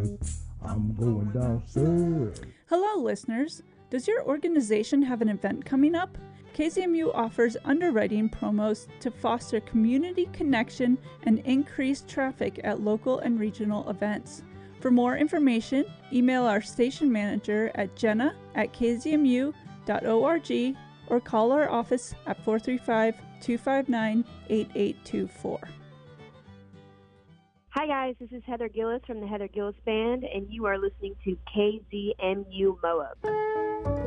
I'm going downstairs. Hello, listeners. Does your organization have an event coming up? KZMU offers underwriting promos to foster community connection and increase traffic at local and regional events. For more information, email our station manager at jenna@kzmu.org or call our office at 435-259-8824. Hi guys, this is Heather Gillis from the Heather Gillis Band, and you are listening to KZMU Moab.